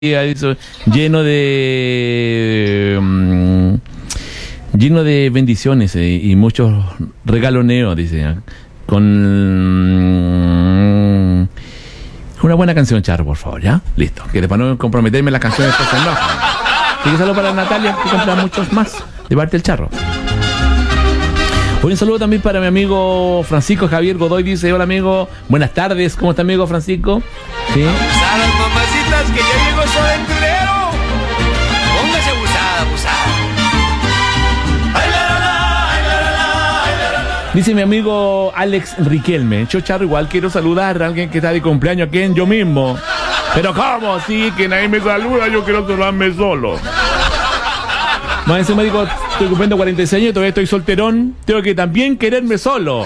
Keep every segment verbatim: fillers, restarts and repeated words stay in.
Eso, lleno de um, lleno de bendiciones eh, y muchos regaloneos, dice, ¿eh? Con um, una buena canción, Charro, por favor, ¿ya? Listo, que para no comprometerme las canciones pues, no. Así que saludo para Natalia, que compra muchos más de parte del Charro. Un saludo también para mi amigo Francisco Javier Godoy, dice, hola amigo, buenas tardes, ¿cómo está amigo Francisco? ¿Sí? Abusadas, mamacitas, que ya llegó su aventurero. Póngase abusada, abusada. Dice mi amigo Alex Riquelme, yo Charro igual quiero saludar a alguien que está de cumpleaños aquí en yo mismo. Pero ¿cómo? Sí, que nadie me saluda, yo quiero saludarme solo. Más encima digo, estoy cumpliendo cuarenta y seis años, todavía estoy solterón, tengo que también quererme solo.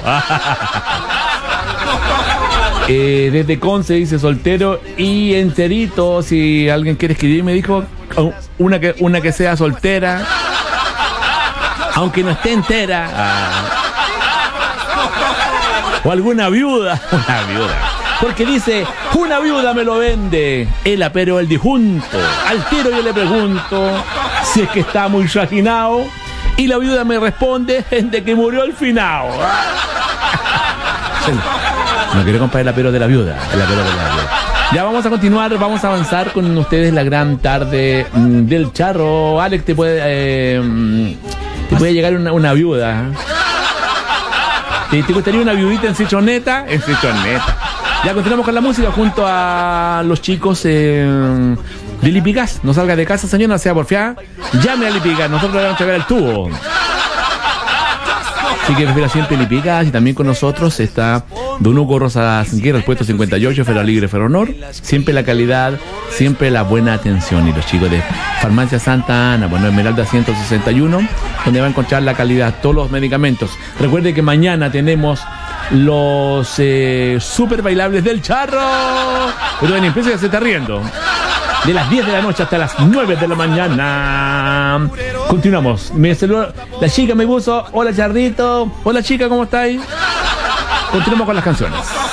eh, desde Conce dice soltero y enterito, si alguien quiere escribir, me dijo una que, una que sea soltera, aunque no esté entera. Ah. O alguna viuda, una viuda. Porque dice, una viuda me lo vende, el apero el disjunto. Al tiro yo le pregunto si es que está muy trajinado y la viuda me responde de que murió al final. No quiero comprar el apero de la viuda, el apero de la viuda. Ya vamos a continuar, vamos a avanzar con ustedes la gran tarde mmm, del Charro. Alex, te puede, eh, te puede llegar una, una viuda. ¿Te, ¿Te gustaría una viudita en Cichoneta? En Cichoneta. Ya continuamos con la música junto a los chicos eh, de Lipigas. No salga de casa, señor, no sea porfiada. Llame a Lipigas, nosotros le vamos a llevar el tubo. Así que espera siempre Lipigas. Y también con nosotros está Don Hugo Rosas Guerra, puesto cincuenta y ocho, Ferro Alegre, Ferro Honor. Siempre la calidad, siempre la buena atención. Y los chicos de Farmacia Santa Ana, bueno, Esmeralda ciento sesenta y uno, donde va a encontrar la calidad, todos los medicamentos. Recuerde que mañana tenemos los eh, super bailables del Charro. Pero en empresa ya se está riendo. De las diez de la noche hasta las nueve de la mañana. Continuamos. Me saludó la chica, me puso, hola Charrito. Hola chica, ¿cómo estáis? Continuamos con las canciones.